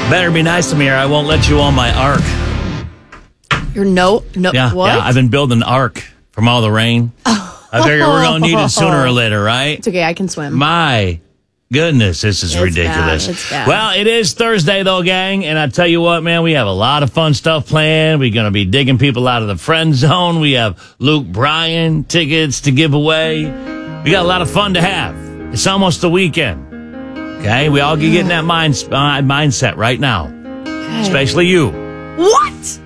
Better be nice to me or I won't let you on my ark. No, what? Yeah, I've been building an ark from all the rain. I figure we're going to need it sooner or later, right? It's okay, I can swim. My goodness, this is ridiculous. Bad. It's bad. Well, it is Thursday, though, gang, and I tell you what, man, we have a lot of fun stuff planned. We're going to be digging people out of the friend zone. We have Luke Bryan tickets to give away. We got a lot of fun to have. It's almost the weekend, okay? We all get in that mindset right now, especially you. What?